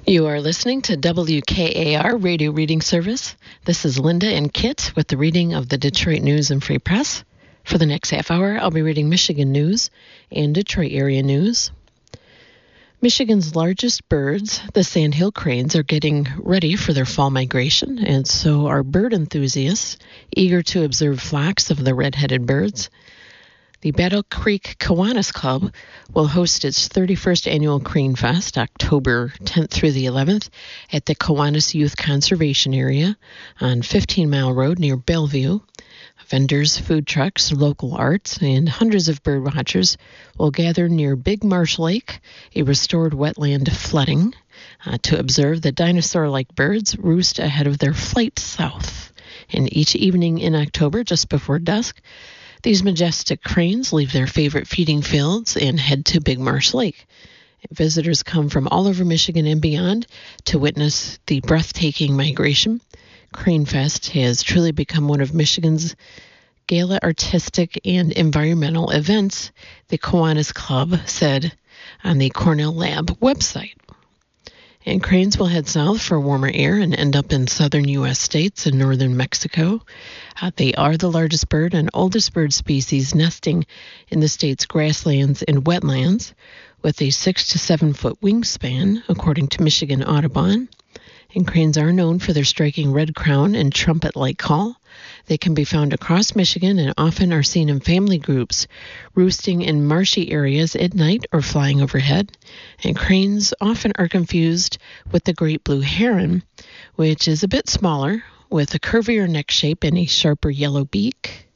You are listening to WKAR Radio Reading Service. This is Linda and Kit with the reading of the Detroit News and Free Press. For the next half hour, I'll be reading Michigan news and Detroit area news. Michigan's largest birds, the sandhill cranes, are getting ready for their fall migration, and so are bird enthusiasts eager to observe flocks of the red-headed birds. The Battle Creek Kiwanis Club will host its 31st annual Crane Fest, October 10th through the 11th, at the Kiwanis Youth Conservation Area on 15 Mile Road near Bellevue. Vendors, food trucks, local arts, and hundreds of bird watchers will gather near Big Marsh Lake, a restored wetland flooding, to observe the dinosaur-like birds roost ahead of their flight south. And each evening in October, just before dusk, these majestic cranes leave their favorite feeding fields and head to Big Marsh Lake. Visitors come from all over Michigan and beyond to witness the breathtaking migration. Crane Fest has truly become one of Michigan's gala artistic and environmental events, the Kiwanis Club said on the Cornell Lab website. And cranes will head south for warmer air and end up in southern U.S. states and northern Mexico. They are the largest bird and oldest bird species nesting in the state's grasslands and wetlands, with a 6 to 7 foot wingspan, according to Michigan Audubon. And cranes are known for their striking red crown and trumpet-like call. They can be found across Michigan and often are seen in family groups, roosting in marshy areas at night or flying overhead. And cranes often are confused with the great blue heron, which is a bit smaller, with a curvier neck shape and a sharper yellow beak.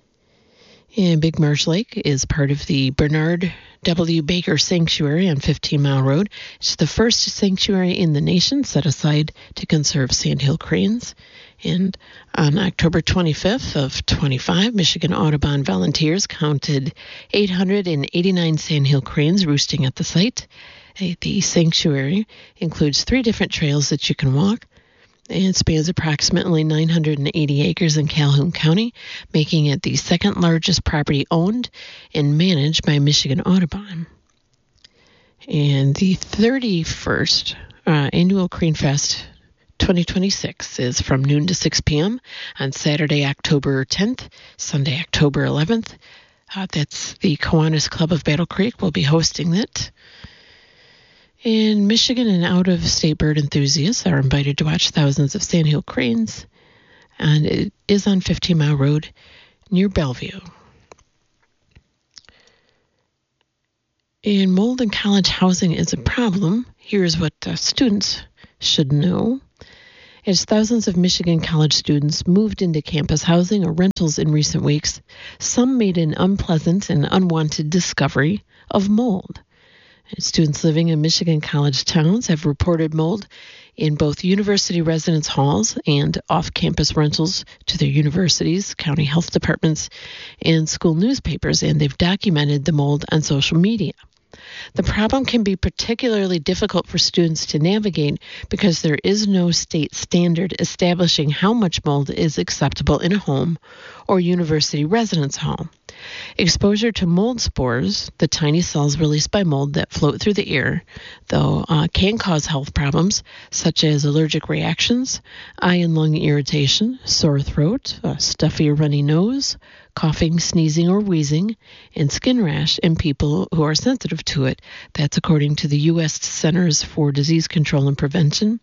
And Big Marsh Lake is part of the Bernard W. Baker Sanctuary on 15 Mile Road. It's the first sanctuary in the nation set aside to conserve sandhill cranes. And on October 25th of 25, Michigan Audubon volunteers counted 889 sandhill cranes roosting at the site. The sanctuary includes 3 different trails that you can walk. It spans approximately 980 acres in Calhoun County, making it the second largest property owned and managed by Michigan Audubon. And the 31st annual Crane Fest 2026 is from noon to 6 p.m. on Saturday, October 10th, Sunday, October 11th. That's the Kiwanis Club of Battle Creek will be hosting it. In Michigan and out-of-state bird enthusiasts are invited to watch thousands of sandhill cranes, and it is on 15 Mile Road near Bellevue. And mold in college housing is a problem. Here's what students should know. As thousands of Michigan college students moved into campus housing or rentals in recent weeks, some made an unpleasant and unwanted discovery of mold. Students living in Michigan college towns have reported mold in both university residence halls and off-campus rentals to their universities, county health departments, and school newspapers, and they've documented the mold on social media. The problem can be particularly difficult for students to navigate because there is no state standard establishing how much mold is acceptable in a home or university residence hall. Exposure to mold spores, the tiny cells released by mold that float through the air, though, can cause health problems such as allergic reactions, eye and lung irritation, sore throat, a stuffy or runny nose, coughing, sneezing, or wheezing, and skin rash in people who are sensitive to it. That's according to the U.S. Centers for Disease Control and Prevention.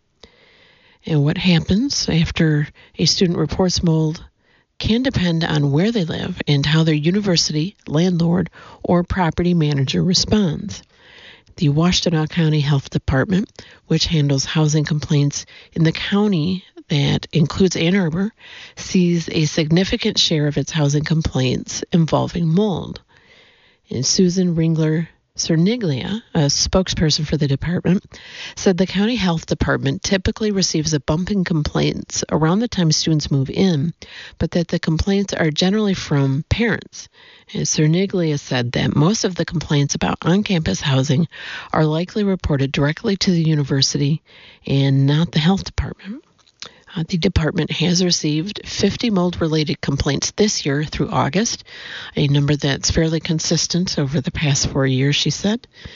And what happens after a student reports mold can depend on where they live and how their university, landlord, or property manager responds. The Washtenaw County Health Department, which handles housing complaints in the county that includes Ann Arbor, sees a significant share of its housing complaints involving mold. And Susan Ringler Cerniglia, a spokesperson for the department, said the county health department typically receives a bump in complaints around the time students move in, but that the complaints are generally from parents. And Cerniglia said that most of the complaints about on-campus housing are likely reported directly to the university and not the health department. The department has received 50 mold-related complaints this year through August, a number that's fairly consistent over the past 4 years, she said.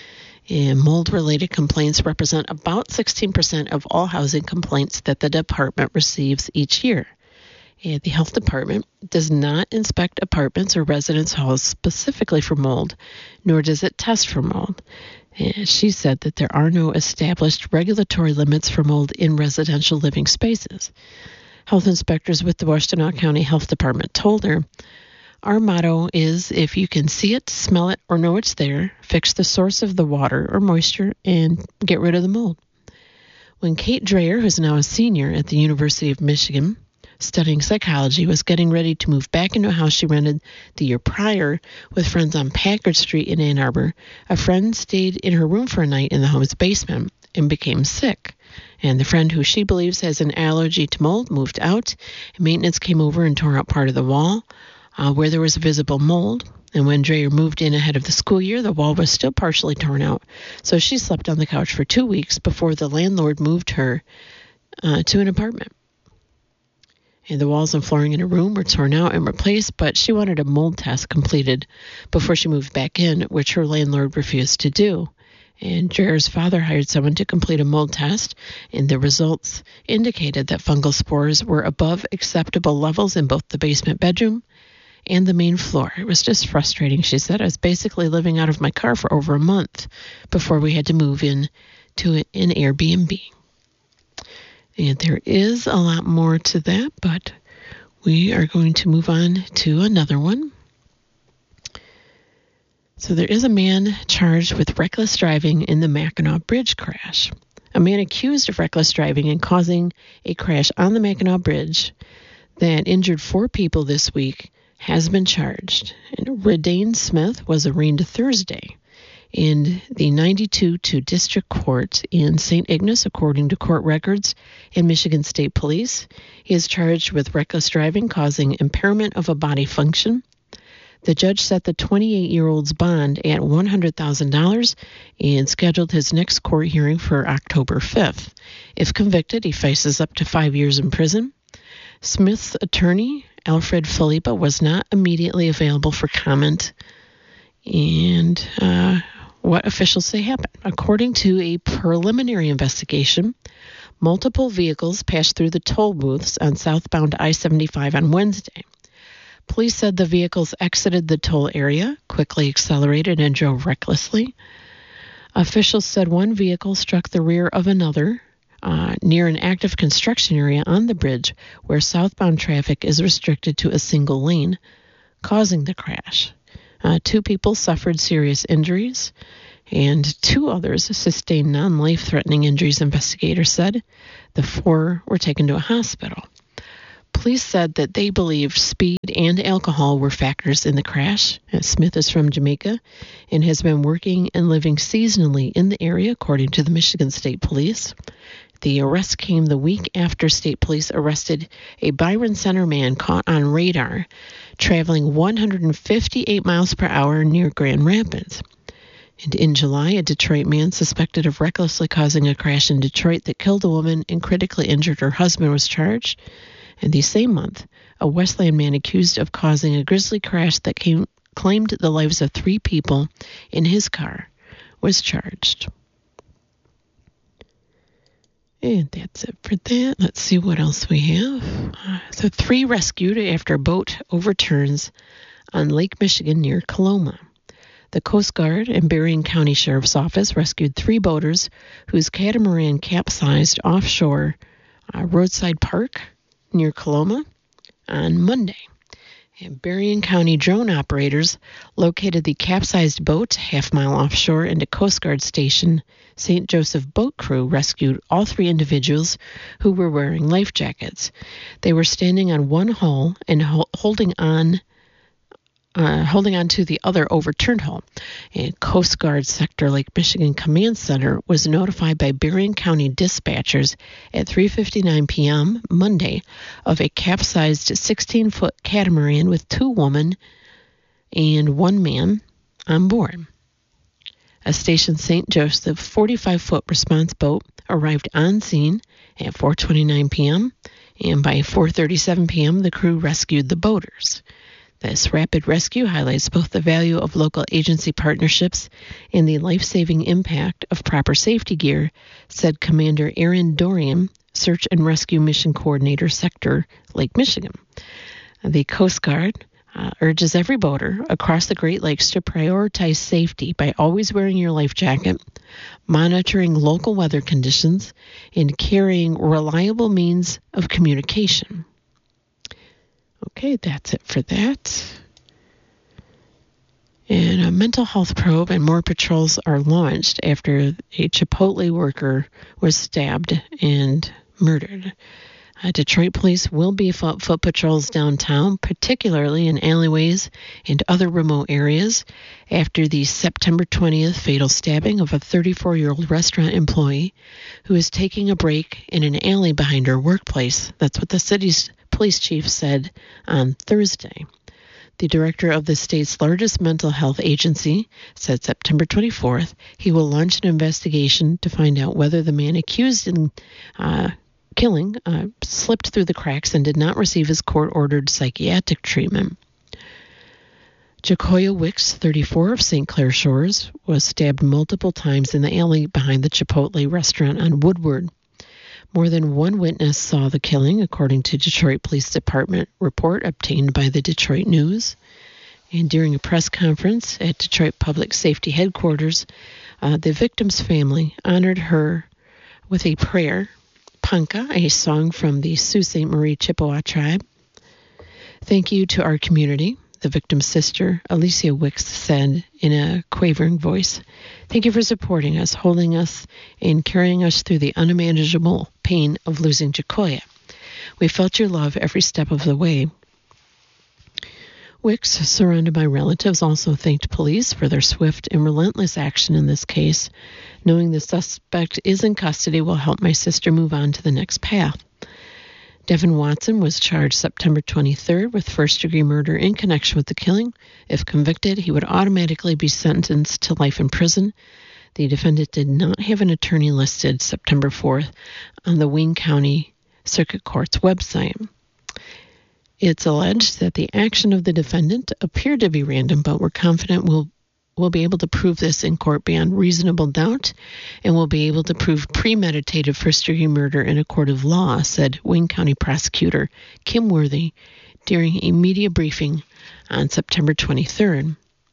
And mold-related complaints represent about 16% of all housing complaints that the department receives each year. And the health department does not inspect apartments or residence halls specifically for mold, nor does it test for mold. And she said that there are no established regulatory limits for mold in residential living spaces. Health inspectors with the Washtenaw County Health Department told her, "Our motto is if you can see it, smell it, or know it's there, fix the source of the water or moisture and get rid of the mold." When Kate Dreyer, who's now a senior at the University of Michigan, studying psychology, was getting ready to move back into a house she rented the year prior with friends on Packard Street in Ann Arbor, a friend stayed in her room for a night in the home's basement and became sick. And the friend, who she believes has an allergy to mold, moved out. And maintenance came over and tore out part of the wall where there was visible mold. And when Dreyer moved in ahead of the school year, the wall was still partially torn out. So she slept on the couch for 2 weeks before the landlord moved her to an apartment. And the walls and flooring in her room were torn out and replaced, but she wanted a mold test completed before she moved back in, which her landlord refused to do. And Dreyer's father hired someone to complete a mold test, and the results indicated that fungal spores were above acceptable levels in both the basement bedroom and the main floor. It was just frustrating, she said. "I was basically living out of my car for over a month before we had to move in to an Airbnb." And there is a lot more to that, but we are going to move on to another one. So there is a man charged with reckless driving in the Mackinac Bridge crash. A man accused of reckless driving and causing a crash on the Mackinac Bridge that injured 4 people this week has been charged. And Redane Smith was arraigned Thursday in the 92-2 District Court in St. Ignace, according to court records in Michigan State Police. He is charged with reckless driving causing impairment of a body function. The judge set the 28-year-old's bond at $100,000 and scheduled his next court hearing for October 5th. If convicted, he faces up to 5 years in prison. Smith's attorney, Alfred Philippa, was not immediately available for comment. And what officials say happened. According to a preliminary investigation, multiple vehicles passed through the toll booths on southbound I-75 on Wednesday. Police said the vehicles exited the toll area, quickly accelerated, and drove recklessly. Officials said one vehicle struck the rear of another near an active construction area on the bridge where southbound traffic is restricted to a single lane, causing the crash. 2 people suffered serious injuries, and 2 others sustained non-life-threatening injuries, investigators said. The 4 were taken to a hospital. Police said that they believed speed and alcohol were factors in the crash. Smith is from Jamaica and has been working and living seasonally in the area, according to the Michigan State Police. The arrest came the week after state police arrested a Byron Center man caught on radar traveling 158 miles per hour near Grand Rapids. And in July, a Detroit man suspected of recklessly causing a crash in Detroit that killed a woman and critically injured her husband was charged. And the same month, a Westland man accused of causing a grisly crash that claimed the lives of 3 people in his car was charged. And that's it for that. Let's see what else we have. So 3 rescued after boat overturns on Lake Michigan near Coloma. The Coast Guard and Berrien County Sheriff's Office rescued 3 boaters whose catamaran capsized offshore Roadside Park near Coloma on Monday. And Berrien County drone operators located the capsized boat half-mile offshore, and a Coast Guard station St. Joseph boat crew rescued all 3 individuals who were wearing life jackets. They were standing on one hull and holding on to the other overturned hull. And Coast Guard Sector Lake Michigan Command Center was notified by Berrien County dispatchers at 3:59 p.m. Monday of a capsized 16-foot catamaran with 2 women and 1 man on board. A Station St. Joseph 45-foot response boat arrived on scene at 4:29 p.m., and by 4:37 p.m. the crew rescued the boaters. This rapid rescue highlights both the value of local agency partnerships and the life-saving impact of proper safety gear, said Commander Aaron Dorian, Search and Rescue Mission Coordinator, Sector, Lake Michigan. The Coast Guard urges every boater across the Great Lakes to prioritize safety by always wearing your life jacket, monitoring local weather conditions, and carrying reliable means of communication. Okay, that's it for that. And a mental health probe and more patrols are launched after a Chipotle worker was stabbed and murdered. Detroit police will beef up foot patrols downtown, particularly in alleyways and other remote areas, after the September 20th fatal stabbing of a 34-year-old restaurant employee who was taking a break in an alley behind her workplace. That's what the city's police chief said on Thursday. The director of the state's largest mental health agency said September 24th he will launch an investigation to find out whether the man accused in killing slipped through the cracks and did not receive his court-ordered psychiatric treatment. Jacoya Wicks, 34, of St. Clair Shores, was stabbed multiple times in the alley behind the Chipotle restaurant on Woodward. More than one witness saw the killing, according to Detroit Police Department report obtained by the Detroit News. And during a press conference at Detroit Public Safety Headquarters, the victim's family honored her with a prayer, Panka, a song from the Sault Ste. Marie Chippewa tribe. Thank you to our community, the victim's sister, Alicia Wicks, said in a quavering voice. Thank you for supporting us, holding us, and carrying us through the unimaginable pain of losing Jacoya. We felt your love every step of the way. Wicks, surrounded by relatives, also thanked police for their swift and relentless action in this case. Knowing the suspect is in custody will help my sister move on to the next path. Devin Watson was charged September 23rd with first-degree murder in connection with the killing. If convicted, he would automatically be sentenced to life in prison. The defendant did not have an attorney listed September 4th on the Wayne County Circuit Court's website. It's alleged that the action of the defendant appeared to be random, but we're confident we'll be able to prove this in court beyond reasonable doubt, and we'll be able to prove premeditated first-degree murder in a court of law, said Wayne County Prosecutor Kim Worthy during a media briefing on September 23rd.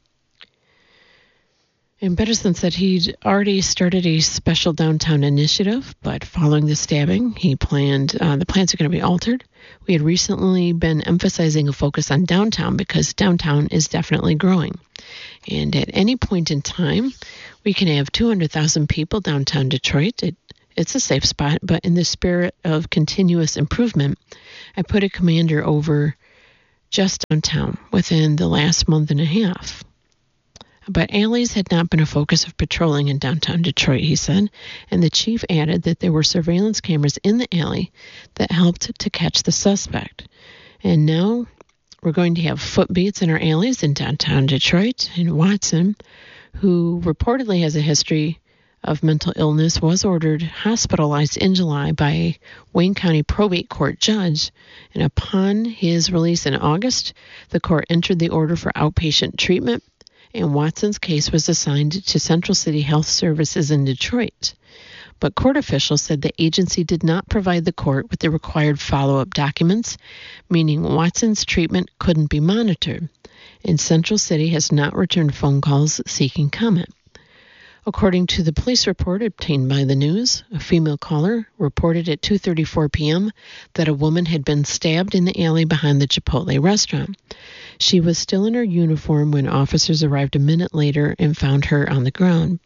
And Bettison said he'd already started a special downtown initiative, but following the stabbing, the plans are going to be altered. We had recently been emphasizing a focus on downtown because downtown is definitely growing. And at any point in time, we can have 200,000 people downtown Detroit. It's a safe spot, but in the spirit of continuous improvement, I put a commander over just downtown within the last month and a half. But alleys had not been a focus of patrolling in downtown Detroit, he said, and the chief added that there were surveillance cameras in the alley that helped to catch the suspect. And now we're going to have footbeats in our alleys in downtown Detroit. And Watson, who reportedly has a history of mental illness, was ordered hospitalized in July by a Wayne County probate court judge. And upon his release in August, the court entered the order for outpatient treatment, and Watson's case was assigned to Central City Health Services in Detroit. But court officials said the agency did not provide the court with the required follow-up documents, meaning Watson's treatment couldn't be monitored, and Central City has not returned phone calls seeking comment. According to the police report obtained by the news, a female caller reported at 2:34 p.m. that a woman had been stabbed in the alley behind the Chipotle restaurant. She was still in her uniform when officers arrived a minute later and found her on the ground.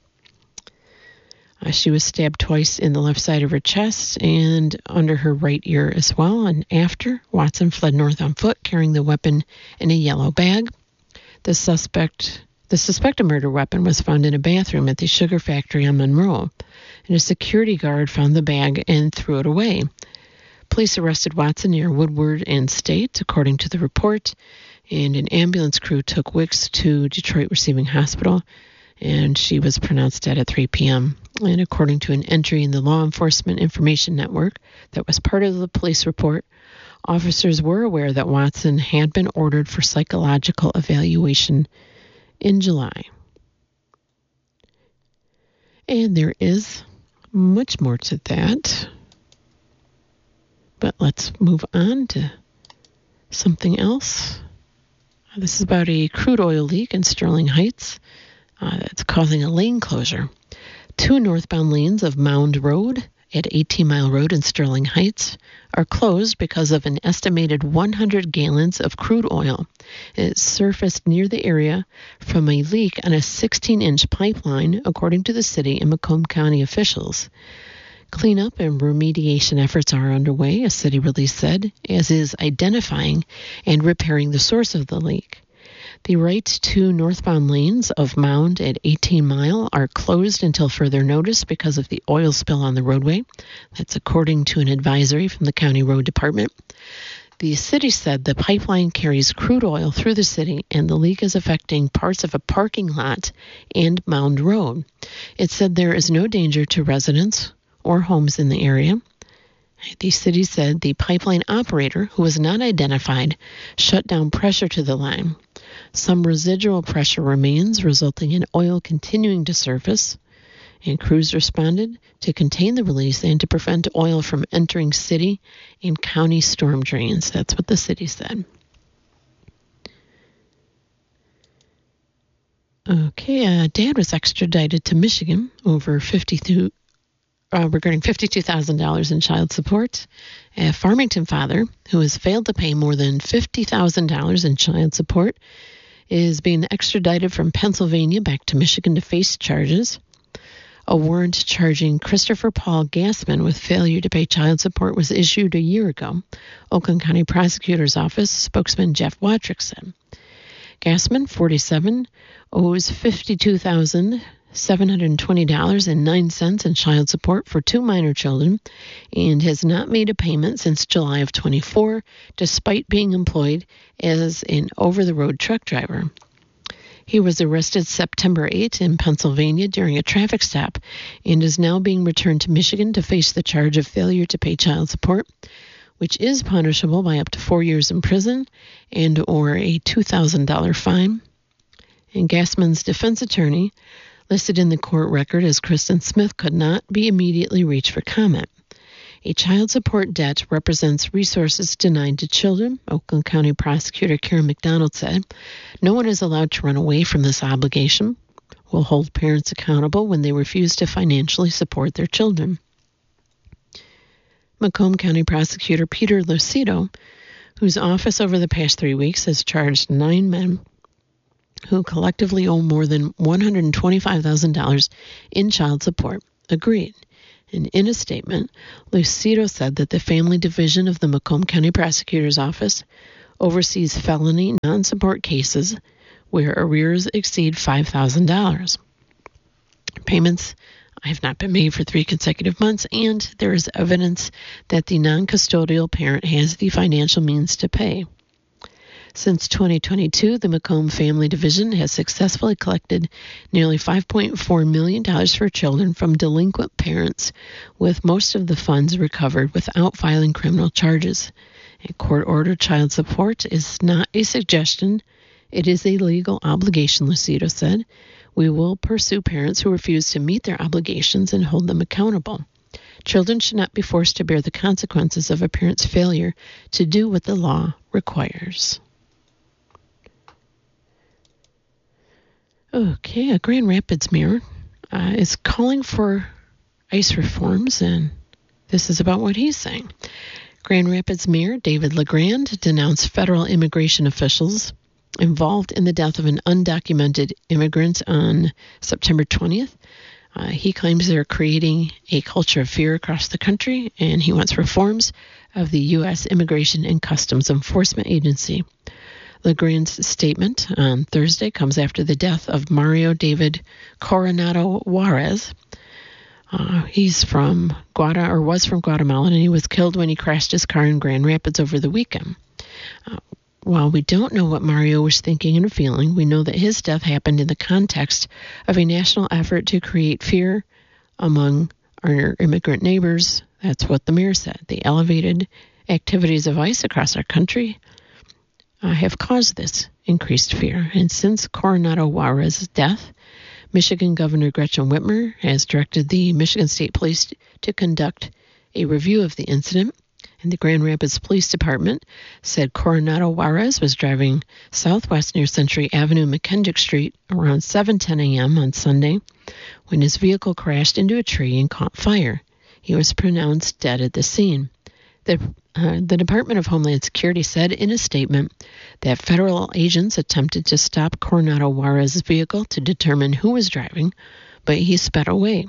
She was stabbed twice in the left side of her chest and under her right ear as well. And after, Watson fled north on foot, carrying the weapon in a yellow bag. The suspected murder weapon was found in a bathroom at the sugar factory on Monroe, and a security guard found the bag and threw it away. Police arrested Watson near Woodward and State, according to the report, and an ambulance crew took Wicks to Detroit Receiving Hospital, and she was pronounced dead at 3 p.m. And according to an entry in the Law Enforcement Information Network that was part of the police report, Officers were aware that Watson had been ordered for psychological evaluation in July. And there is much more to that. But let's move on to something else. This is about a crude oil leak in Sterling Heights that's causing a lane closure. 2 northbound lanes of Mound Road at 18 Mile Road in Sterling Heights are closed because of an estimated 100 gallons of crude oil. It surfaced near the area from a leak on a 16-inch pipeline, according to the city and Macomb County officials. Cleanup and remediation efforts are underway, a city release said, as is identifying and repairing the source of the leak. The right 2 northbound lanes of Mound at 18 Mile are closed until further notice because of the oil spill on the roadway. That's according to an advisory from the County Road Department. The city said the pipeline carries crude oil through the city and the leak is affecting parts of a parking lot and Mound Road. It said there is no danger to residents or homes in the area. The city said the pipeline operator, who was not identified, shut down pressure to the line. Some residual pressure remains, resulting in oil continuing to surface, and crews responded to contain the release and to prevent oil from entering city and county storm drains. That's what the city said. Okay, Dad was extradited to Michigan over regarding $52,000 in child support. A Farmington father who has failed to pay more than $50,000 in child support is being extradited from Pennsylvania back to Michigan to face charges. A warrant charging Christopher Paul Gassman with failure to pay child support was issued a year ago, Oakland County Prosecutor's Office spokesman Jeff Watrick said. Gassman, 47, owes $52,720.09 in child support for 2 minor children and has not made a payment since July of 24, despite being employed as an over-the-road truck driver. He was arrested September 8 in Pennsylvania during a traffic stop and is now being returned to Michigan to face the charge of failure to pay child support, which is punishable by up to 4 years in prison and or a $2,000 fine. And Gassman's defense attorney, listed in the court record as Kristen Smith, could not be immediately reached for comment. A child support debt represents resources denied to children, Oakland County Prosecutor Karen McDonald said. No one is allowed to run away from this obligation. We'll hold parents accountable when they refuse to financially support their children. Macomb County Prosecutor Peter Lucido, whose office over the past 3 weeks has charged 9 men who collectively owe more than $125,000 in child support, agreed. And in a statement, Lucido said that the Family Division of the Macomb County Prosecutor's Office oversees felony non-support cases where arrears exceed $5,000. Payments have not been made for 3 consecutive months, and there is evidence that the non-custodial parent has the financial means to pay. Since 2022, the Macomb Family Division has successfully collected nearly $5.4 million for children from delinquent parents, with most of the funds recovered without filing criminal charges. A court-ordered child support is not a suggestion. It is a legal obligation, Lucido said. We will pursue parents who refuse to meet their obligations and hold them accountable. Children should not be forced to bear the consequences of a parent's failure to do what the law requires. Okay, a Grand Rapids mayor is calling for ICE reforms, and this is about what he's saying. Grand Rapids Mayor David LeGrand denounced federal immigration officials involved in the death of an undocumented immigrant on September 20th. He claims they're creating a culture of fear across the country, and he wants reforms of the U.S. Immigration and Customs Enforcement Agency. LeGrand's statement on Thursday comes after the death of Mario David Coronado Juarez. He's from was from Guatemala, and he was killed when he crashed his car in Grand Rapids over the weekend. While we don't know what Mario was thinking and feeling, we know that his death happened in the context of a national effort to create fear among our immigrant neighbors. That's what the mayor said. The elevated activities of ICE across our country have caused this increased fear. And since Coronado Juarez's death, Michigan Governor Gretchen Whitmer has directed the Michigan State Police to conduct a review of the incident. And the Grand Rapids Police Department said Coronado Juarez was driving southwest near Century Avenue, McKendrick Street around 7:10 a.m. on Sunday when his vehicle crashed into a tree and caught fire. He was pronounced dead at the scene. The Department of Homeland Security said in a statement that federal agents attempted to stop Coronado Juarez's vehicle to determine who was driving, but he sped away.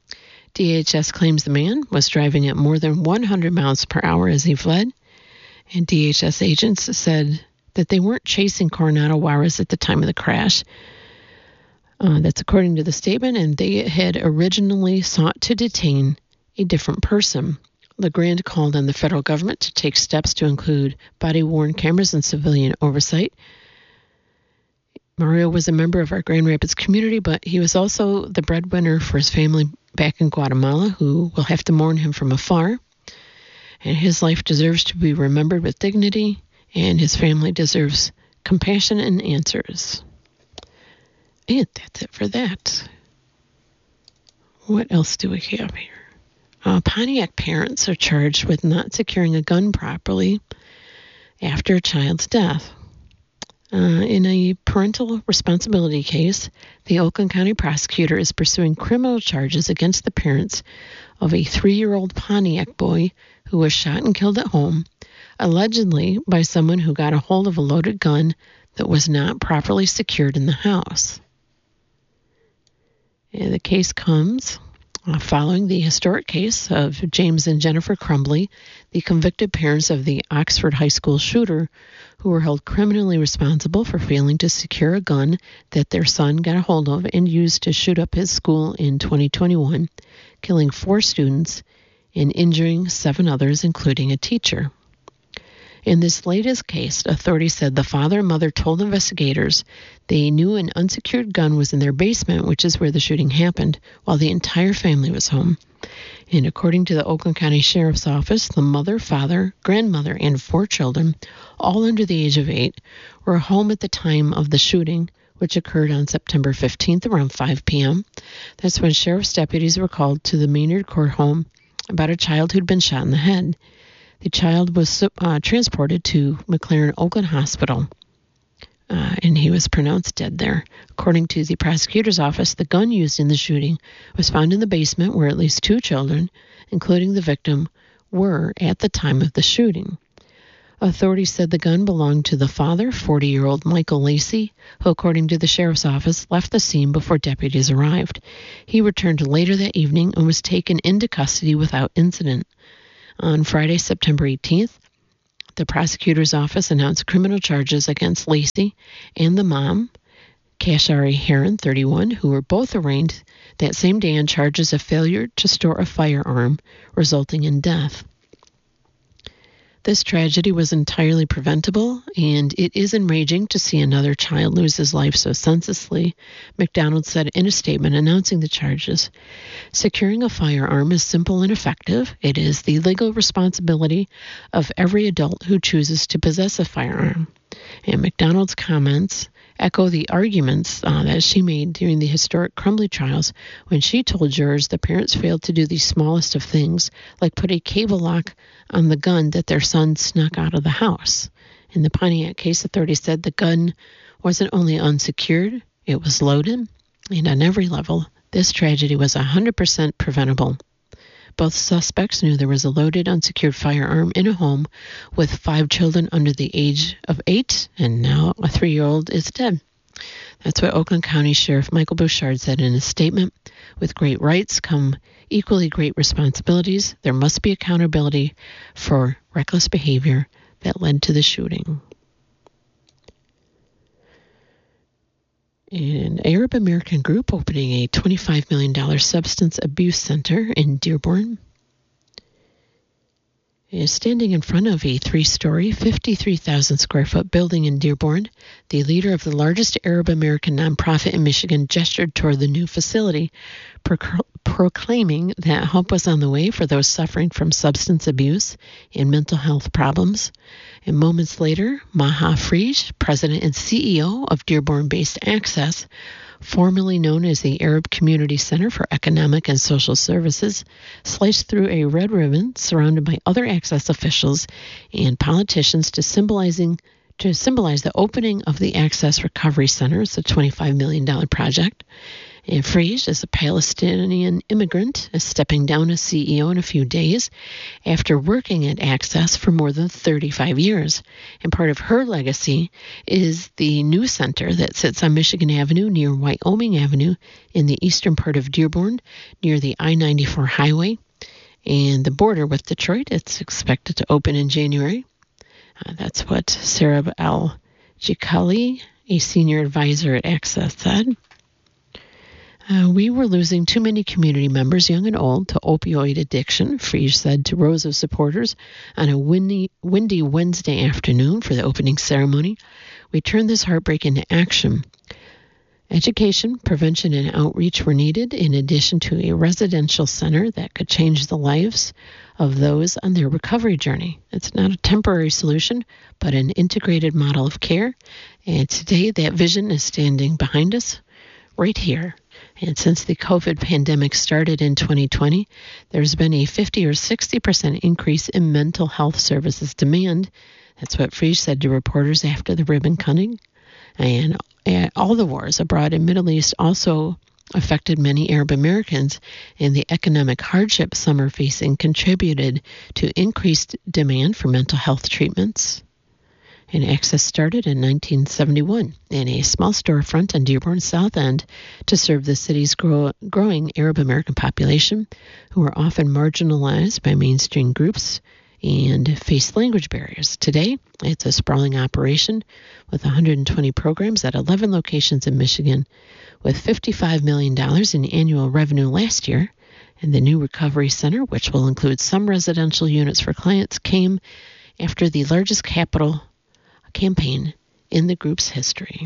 DHS claims the man was driving at more than 100 miles per hour as he fled, and DHS agents said that they weren't chasing Coronado Juarez at the time of the crash. That's according to the statement, and they had originally sought to detain a different person. LeGrand called on the federal government to take steps to include body-worn cameras and civilian oversight. Mario was a member of our Grand Rapids community, but he was also the breadwinner for his family back in Guatemala, who will have to mourn him from afar. And his life deserves to be remembered with dignity, and his family deserves compassion and answers. And that's it for that. What else do we have here? Pontiac parents are charged with not securing a gun properly after a child's death. In a parental responsibility case, the Oakland County prosecutor is pursuing criminal charges against the parents of a 3-year-old Pontiac boy who was shot and killed at home, allegedly by someone who got a hold of a loaded gun that was not properly secured in the house. And the case comes following the historic case of James and Jennifer Crumbly, the convicted parents of the Oxford High School shooter, who were held criminally responsible for failing to secure a gun that their son got a hold of and used to shoot up his school in 2021, killing 4 students and injuring 7 others, including a teacher. In this latest case, authorities said the father and mother told investigators they knew an unsecured gun was in their basement, which is where the shooting happened, while the entire family was home. And according to the Oakland County Sheriff's Office, the mother, father, grandmother, and 4 children, all under the age of 8, were home at the time of the shooting, which occurred on September 15th around 5 p.m. That's when sheriff's deputies were called to the Maynard Court home about a child who'd been shot in the head. The child was transported to McLaren Oakland Hospital, and he was pronounced dead there. According to the prosecutor's office, the gun used in the shooting was found in the basement where at least 2 children, including the victim, were at the time of the shooting. Authorities said the gun belonged to the father, 40-year-old Michael Lacey, who, according to the sheriff's office, left the scene before deputies arrived. He returned later that evening and was taken into custody without incident. On Friday, September 18th, the prosecutor's office announced criminal charges against Lacey and the mom, Kashari Heron, 31, who were both arraigned that same day on charges of failure to store a firearm, resulting in death. This tragedy was entirely preventable, and it is enraging to see another child lose his life so senselessly, McDonald said in a statement announcing the charges. Securing a firearm is simple and effective. It is the legal responsibility of every adult who chooses to possess a firearm. And McDonald's comments echo the arguments that she made during the historic Crumbly trials when she told jurors the parents failed to do the smallest of things, like put a cable lock on the gun that their son snuck out of the house. In the Pontiac case, authorities said the gun wasn't only unsecured, it was loaded, and on every level, this tragedy was 100% preventable. Both suspects knew there was a loaded, unsecured firearm in a home with 5 children under the age of 8, and now a 3-year-old is dead. That's what Oakland County Sheriff Michael Bouchard said in his statement. With great rights come equally great responsibilities. There must be accountability for reckless behavior that led to the shooting. An Arab American group opening a $25 million substance abuse center in Dearborn. is standing in front of a 3-story, 53,000 square foot building in Dearborn. The leader of the largest Arab American nonprofit in Michigan gestured toward the new facility, proclaiming that help was on the way for those suffering from substance abuse and mental health problems. And moments later, Maha Frij, president and CEO of Dearborn-based Access, formerly known as the Arab Community Center for Economic and Social Services, sliced through a red ribbon surrounded by other Access officials and politicians to symbolize the opening of the Access Recovery Center. It's a $25 million project. And Frij is a Palestinian immigrant, is stepping down as CEO in a few days after working at Access for more than 35 years. And part of her legacy is the new center that sits on Michigan Avenue near Wyoming Avenue in the eastern part of Dearborn, near the I-94 highway and the border with Detroit. It's expected to open in January. That's what Sarah Al-Jikali, a senior advisor at Access, said. We were losing too many community members, young and old, to opioid addiction, Frij said to rows of supporters on a windy Wednesday afternoon for the opening ceremony. We turned this heartbreak into action. Education, prevention, and outreach were needed, in addition to a residential center that could change the lives of those on their recovery journey. It's not a temporary solution, but an integrated model of care. And today, that vision is standing behind us right here. And since the COVID pandemic started in 2020, there's been a 50 or 60% increase in mental health services demand. That's what Frij said to reporters after the ribbon cutting. And all the wars abroad in Middle East also affected many Arab Americans, and the economic hardship some are facing contributed to increased demand for mental health treatments. And Access started in 1971 in a small storefront on Dearborn's South End to serve the city's growing Arab American population, who are often marginalized by mainstream groups and face language barriers. Today, it's a sprawling operation with 120 programs at 11 locations in Michigan, with $55 million in annual revenue last year. And the new recovery center, which will include some residential units for clients, came after the largest capital campaign in the group's history.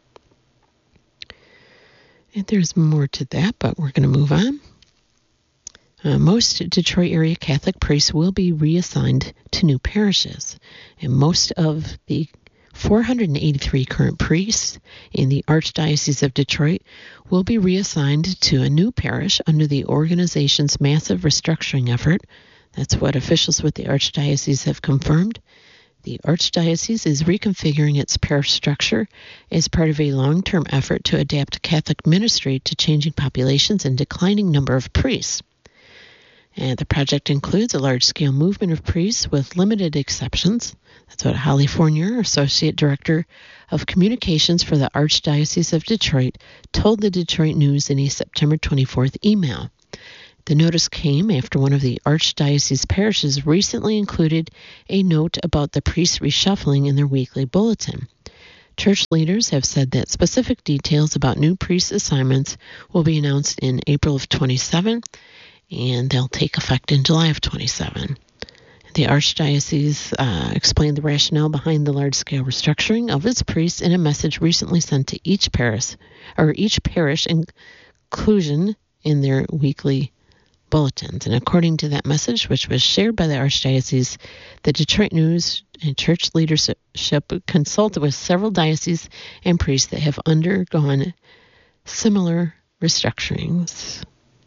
And there's more to that, but we're going to move on. Most Detroit area Catholic priests will be reassigned to new parishes, and most of the 483 current priests in the Archdiocese of Detroit will be reassigned to a new parish under the organization's massive restructuring effort. That's what officials with the Archdiocese have confirmed. The Archdiocese is reconfiguring its parish structure as part of a long-term effort to adapt Catholic ministry to changing populations and declining number of priests. And the project includes a large-scale movement of priests with limited exceptions. That's what Holly Fournier, Associate Director of Communications for the Archdiocese of Detroit, told the Detroit News in a September 24th email. The notice came after one of the Archdiocese parishes recently included a note about the priests reshuffling in their weekly bulletin. Church leaders have said that specific details about new priest assignments will be announced in April of 27, and they'll take effect in July of 27. The Archdiocese explained the rationale behind the large-scale restructuring of its priests in a message recently sent to each parish inclusion in their weekly bulletins. And according to that message, which was shared by the Archdiocese, the Detroit News and church leadership consulted with several dioceses and priests that have undergone similar restructurings.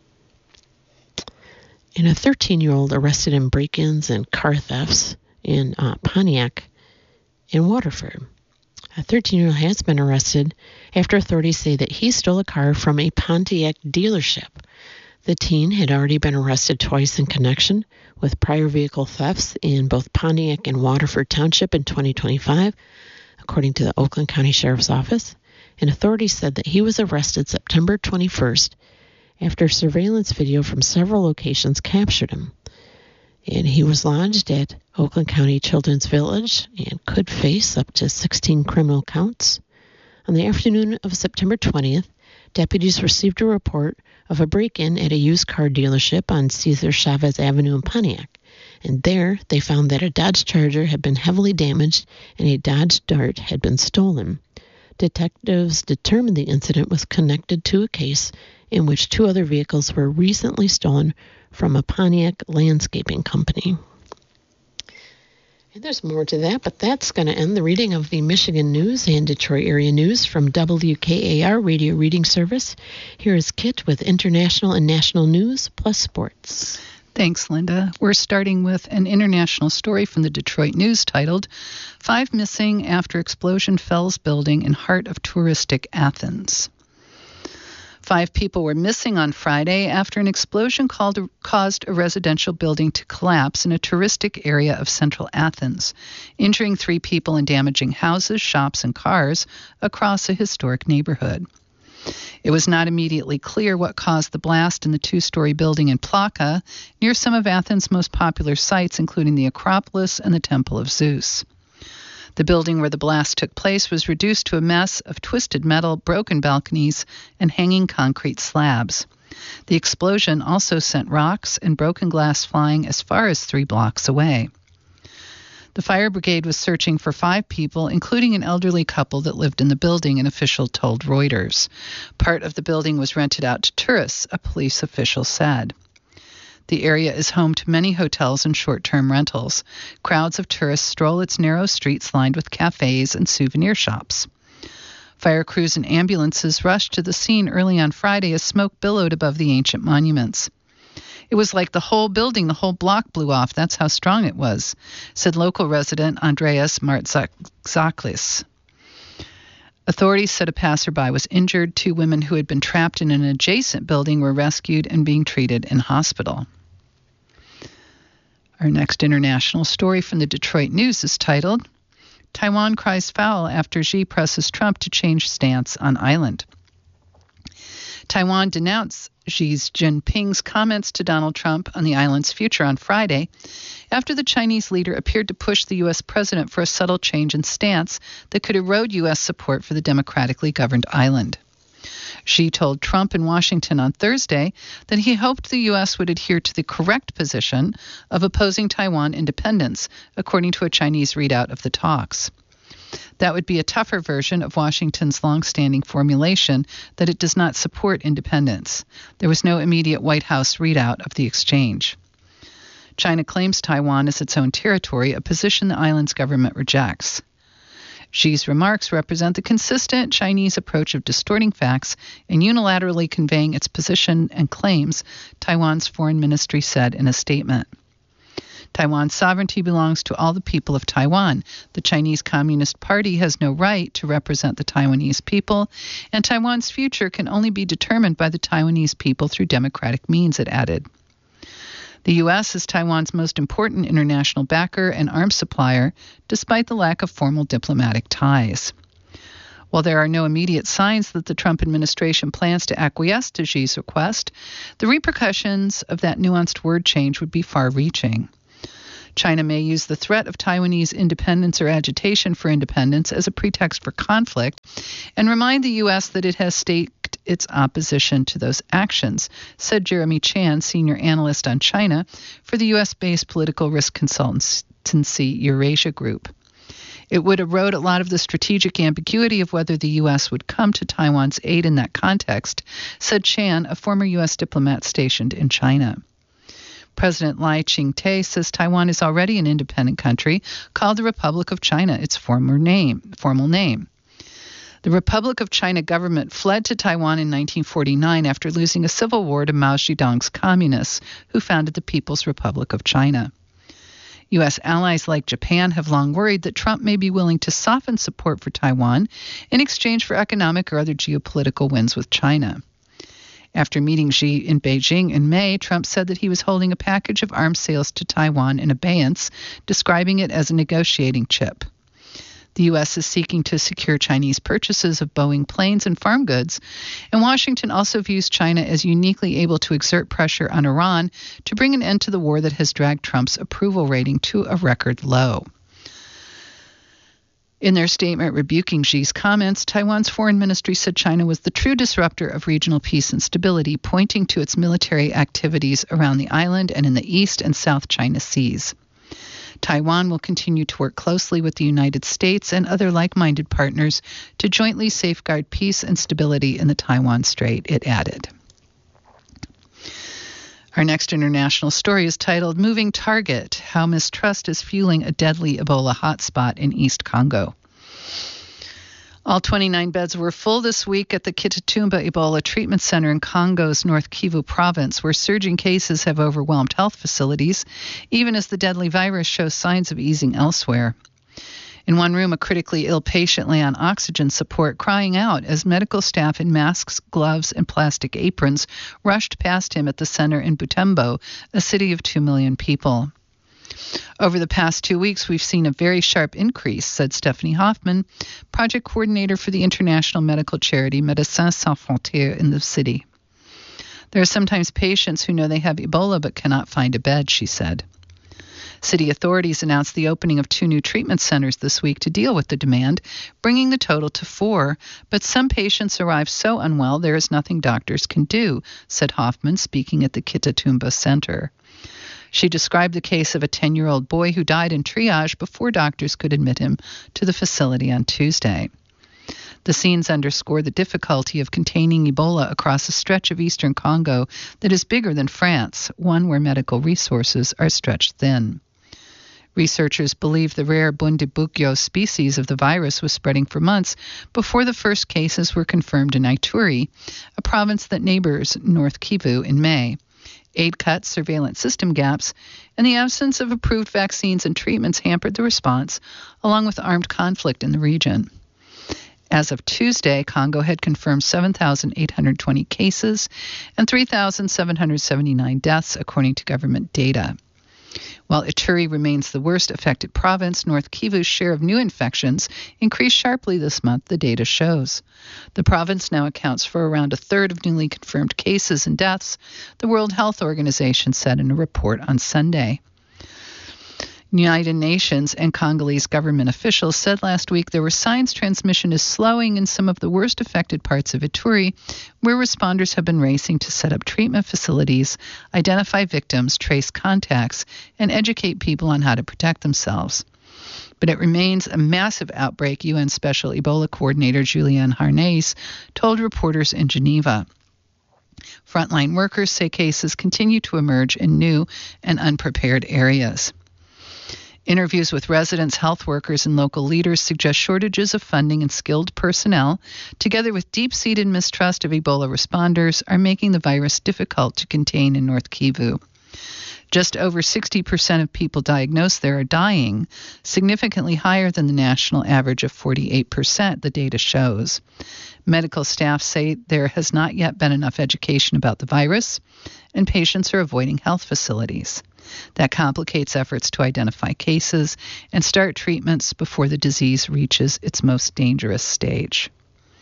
And a 13-year-old arrested in break-ins and car thefts in Pontiac and Waterford. A 13-year-old has been arrested after authorities say that he stole a car from a Pontiac dealership. The teen had already been arrested twice in connection with prior vehicle thefts in both Pontiac and Waterford Township in 2025, according to the Oakland County Sheriff's Office. And authorities said that he was arrested September 21st after surveillance video from several locations captured him. And he was lodged at Oakland County Children's Village and could face up to 16 criminal counts. On the afternoon of September 20th, deputies received a report of a break-in at a used car dealership on Cesar Chavez Avenue in Pontiac. and there they found that a Dodge Charger had been heavily damaged and a Dodge Dart had been stolen. Detectives determined the incident was connected to a case in which 2 other vehicles were recently stolen from a Pontiac landscaping company. And there's more to that, but that's going to end the reading of the Michigan News and Detroit area news from WKAR Radio Reading Service. Here is Kit with international and national news plus sports. Thanks, Linda. We're starting with an international story from the Detroit News titled, 5 Missing After Explosion Fells Building in Heart of Touristic Athens. 5 people were missing on Friday after an explosion caused a residential building to collapse in a touristic area of central Athens, injuring 3 people and damaging houses, shops, and cars across a historic neighborhood. It was not immediately clear what caused the blast in the 2-story building in Plaka, near some of Athens' most popular sites, including the Acropolis and the Temple of Zeus. The building where the blast took place was reduced to a mess of twisted metal, broken balconies, and hanging concrete slabs. The explosion also sent rocks and broken glass flying as far as 3 blocks away. The fire brigade was searching for 5 people, including an elderly couple that lived in the building, an official told Reuters. Part of the building was rented out to tourists, a police official said. The area is home to many hotels and short-term rentals. Crowds of tourists stroll its narrow streets lined with cafes and souvenir shops. Fire crews and ambulances rushed to the scene early on Friday as smoke billowed above the ancient monuments. It was like the whole building, the whole block blew off. That's how strong it was, said local resident Andreas Martzaklis. Authorities said a passerby was injured. 2 women who had been trapped in an adjacent building were rescued and being treated in hospital. Our next international story from the Detroit News is titled, Taiwan Cries Foul After Xi Presses Trump to Change Stance on Island. Taiwan denounced Xi Jinping's comments to Donald Trump on the island's future on Friday after the Chinese leader appeared to push the U.S. president for a subtle change in stance that could erode U.S. support for the democratically governed island. Xi told Trump in Washington on Thursday that he hoped the U.S. would adhere to the correct position of opposing Taiwan independence, according to a Chinese readout of the talks. That would be a tougher version of Washington's long-standing formulation that it does not support independence. There was no immediate White House readout of the exchange. China claims Taiwan as its own territory, a position the island's government rejects. Xi's remarks represent the consistent Chinese approach of distorting facts and unilaterally conveying its position and claims, Taiwan's foreign ministry said in a statement. Taiwan's sovereignty belongs to all the people of Taiwan. The Chinese Communist Party has no right to represent the Taiwanese people, and Taiwan's future can only be determined by the Taiwanese people through democratic means, it added. The U.S. is Taiwan's most important international backer and arms supplier, despite the lack of formal diplomatic ties. While there are no immediate signs that the Trump administration plans to acquiesce to Xi's request, the repercussions of that nuanced word change would be far-reaching. China may use the threat of Taiwanese independence or agitation for independence as a pretext for conflict and remind the U.S. that it has staked its opposition to those actions, said Jeremy Chan, senior analyst on China for the U.S.-based political risk consultancy Eurasia Group. It would erode a lot of the strategic ambiguity of whether the U.S. would come to Taiwan's aid in that context, said Chan, a former U.S. diplomat stationed in China. President Lai Ching-te says Taiwan is already an independent country called the Republic of China, its formal name. The Republic of China government fled to Taiwan in 1949 after losing a civil war to Mao Zedong's communists, who founded the People's Republic of China. U.S. allies like Japan have long worried that Trump may be willing to soften support for Taiwan in exchange for economic or other geopolitical wins with China. After meeting Xi in Beijing in May, Trump said that he was holding a package of arms sales to Taiwan in abeyance, describing it as a negotiating chip. The U.S. is seeking to secure Chinese purchases of Boeing planes and farm goods, and Washington also views China as uniquely able to exert pressure on Iran to bring an end to the war that has dragged Trump's approval rating to a record low. In their statement rebuking Xi's comments, Taiwan's foreign ministry said China was the true disruptor of regional peace and stability, pointing to its military activities around the island and in the East and South China Seas. Taiwan will continue to work closely with the United States and other like-minded partners to jointly safeguard peace and stability in the Taiwan Strait, it added. Our next international story is titled Moving Target, How Mistrust is Fueling a Deadly Ebola Hotspot in East Congo. All 29 beds were full this week at the Kitatumba Ebola Treatment Center in Congo's North Kivu province, where surging cases have overwhelmed health facilities, even as the deadly virus shows signs of easing elsewhere. In one room, a critically ill patient lay on oxygen support, crying out as medical staff in masks, gloves, and plastic aprons rushed past him at the center in Butembo, a city of 2 million people. Over the past 2 weeks, we've seen a very sharp increase, said Stephanie Hoffman, project coordinator for the international medical charity Médecins Sans Frontières in the city. There are sometimes patients who know they have Ebola but cannot find a bed, she said. City authorities announced the opening of 2 new treatment centers this week to deal with the demand, bringing the total to 4. But some patients arrive so unwell there is nothing doctors can do, said Hoffman, speaking at the Kitatumba Center. She described the case of a 10-year-old boy who died in triage before doctors could admit him to the facility on Tuesday. The scenes underscore the difficulty of containing Ebola across a stretch of eastern Congo that is bigger than France, one where medical resources are stretched thin. Researchers believe the rare Bundibugyo species of the virus was spreading for months before the first cases were confirmed in Ituri, a province that neighbors North Kivu in May. Aid cuts, surveillance system gaps, and the absence of approved vaccines and treatments hampered the response, along with armed conflict in the region. As of Tuesday, Congo had confirmed 7,820 cases and 3,779 deaths, according to government data. While Ituri remains the worst affected province, North Kivu's share of new infections increased sharply this month, the data shows. The province now accounts for around a third of newly confirmed cases and deaths, the World Health Organization said in a report on Sunday. United Nations and Congolese government officials said last week there were signs transmission is slowing in some of the worst affected parts of Ituri, where responders have been racing to set up treatment facilities, identify victims, trace contacts, and educate people on how to protect themselves. But it remains a massive outbreak, UN Special Ebola Coordinator Julian Harnais told reporters in Geneva. Frontline workers say cases continue to emerge in new and unprepared areas. Interviews with residents, health workers, and local leaders suggest shortages of funding and skilled personnel, together with deep-seated mistrust of Ebola responders, are making the virus difficult to contain in North Kivu. Just over 60% of people diagnosed there are dying, significantly higher than the national average of 48%, the data shows. Medical staff say there has not yet been enough education about the virus, and patients are avoiding health facilities. That complicates efforts to identify cases and start treatments before the disease reaches its most dangerous stage.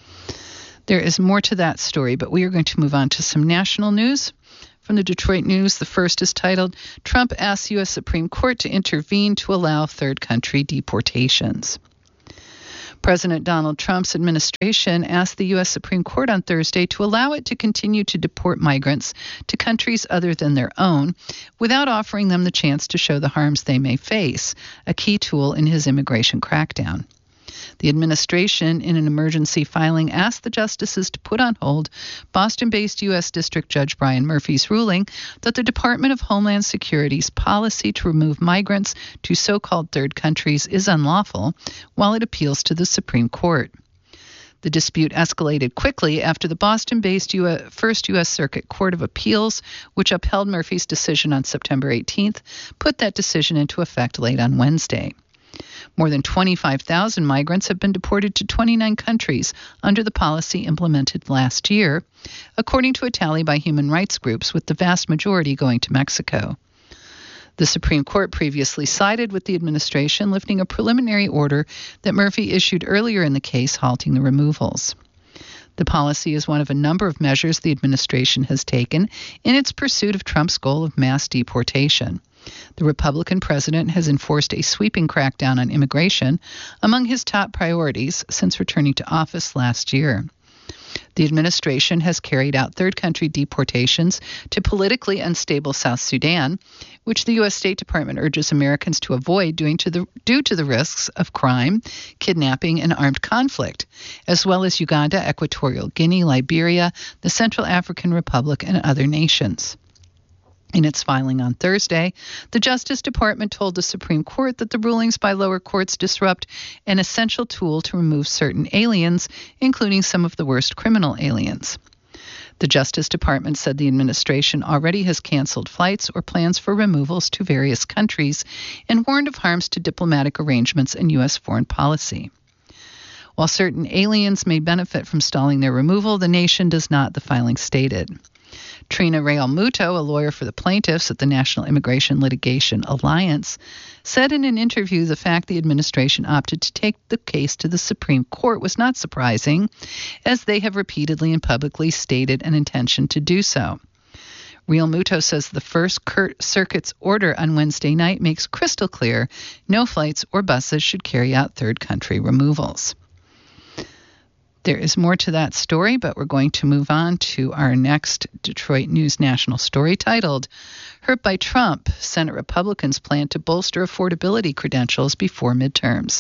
There is more to that story, but we are going to move on to some national news. From the Detroit News, the first is titled, Trump asks U.S. Supreme Court to intervene to allow third country deportations. President Donald Trump's administration asked the U.S. Supreme Court on Thursday to allow it to continue to deport migrants to countries other than their own without offering them the chance to show the harms they may face, a key tool in his immigration crackdown. The administration, in an emergency filing, asked the justices to put on hold Boston-based U.S. District Judge Brian Murphy's ruling that the Department of Homeland Security's policy to remove migrants to so-called third countries is unlawful, while it appeals to the Supreme Court. The dispute escalated quickly after the Boston-based First U.S. Circuit Court of Appeals, which upheld Murphy's decision on September 18th, put that decision into effect late on Wednesday. More than 25,000 migrants have been deported to 29 countries under the policy implemented last year, according to a tally by human rights groups, with the vast majority going to Mexico. The Supreme Court previously sided with the administration, lifting a preliminary order that Murphy issued earlier in the case, halting the removals. The policy is one of a number of measures the administration has taken in its pursuit of Trump's goal of mass deportation. The Republican president has enforced a sweeping crackdown on immigration, among his top priorities since returning to office last year. The administration has carried out third-country deportations to politically unstable South Sudan, which the U.S. State Department urges Americans to avoid due to the risks of crime, kidnapping, and armed conflict, as well as Uganda, Equatorial Guinea, Liberia, the Central African Republic, and other nations. In its filing on Thursday, the Justice Department told the Supreme Court that the rulings by lower courts disrupt an essential tool to remove certain aliens, including some of the worst criminal aliens. The Justice Department said the administration already has canceled flights or plans for removals to various countries and warned of harms to diplomatic arrangements and U.S. foreign policy. While certain aliens may benefit from stalling their removal, the nation does not, the filing stated. Trina Real Muto, a lawyer for the plaintiffs at the National Immigration Litigation Alliance, said in an interview the fact the administration opted to take the case to the Supreme Court was not surprising, as they have repeatedly and publicly stated an intention to do so. Real Muto says the First Circuit's order on Wednesday night makes crystal clear no flights or buses should carry out third country removals. There is more to that story, but we're going to move on to our next Detroit News National story titled, Hurt by Trump, Senate Republicans Plan to Bolster Affordability Credentials Before Midterms.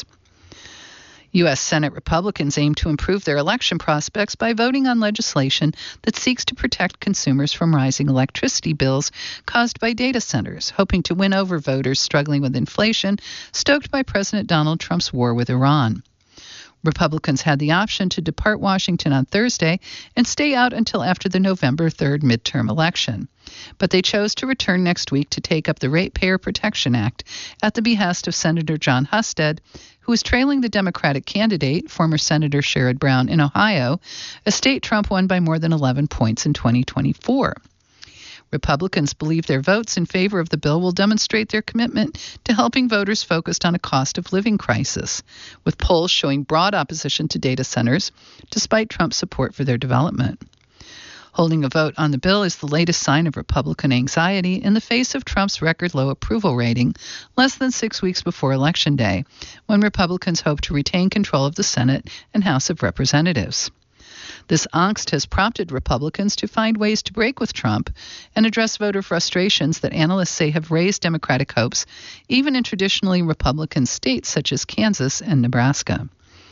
U.S. Senate Republicans aim to improve their election prospects by voting on legislation that seeks to protect consumers from rising electricity bills caused by data centers, hoping to win over voters struggling with inflation stoked by President Donald Trump's war with Iran. Republicans had the option to depart Washington on Thursday and stay out until after the November 3rd midterm election. But they chose to return next week to take up the Ratepayer Protection Act at the behest of Senator Jon Husted, who is trailing the Democratic candidate, former Senator Sherrod Brown, in Ohio, a state Trump won by more than 11 points in 2024. Republicans believe their votes in favor of the bill will demonstrate their commitment to helping voters focused on a cost of living crisis, with polls showing broad opposition to data centers, despite Trump's support for their development. Holding a vote on the bill is the latest sign of Republican anxiety in the face of Trump's record low approval rating less than 6 weeks before Election Day, when Republicans hope to retain control of the Senate and House of Representatives. This angst has prompted Republicans to find ways to break with Trump and address voter frustrations that analysts say have raised Democratic hopes, even in traditionally Republican states such as Kansas and Nebraska.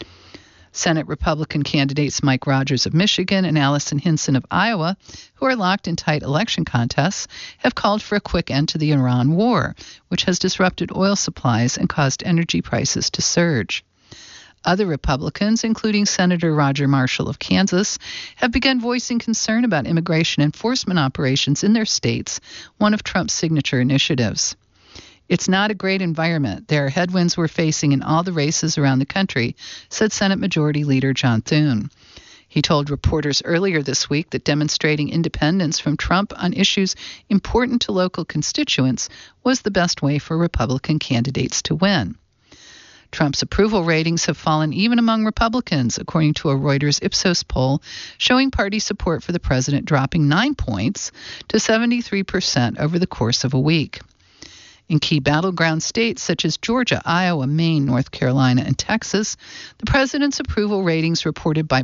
Senate Republican candidates Mike Rogers of Michigan and Allison Hinson of Iowa, who are locked in tight election contests, have called for a quick end to the Iran war, which has disrupted oil supplies and caused energy prices to surge. Other Republicans, including Senator Roger Marshall of Kansas, have begun voicing concern about immigration enforcement operations in their states, one of Trump's signature initiatives. It's not a great environment. There are headwinds we're facing in all the races around the country, said Senate Majority Leader John Thune. He told reporters earlier this week that demonstrating independence from Trump on issues important to local constituents was the best way for Republican candidates to win. Trump's approval ratings have fallen even among Republicans, according to a Reuters Ipsos poll showing party support for the president dropping 9 points to 73% over the course of a week. In key battleground states such as Georgia, Iowa, Maine, North Carolina, and Texas, the president's approval ratings reported by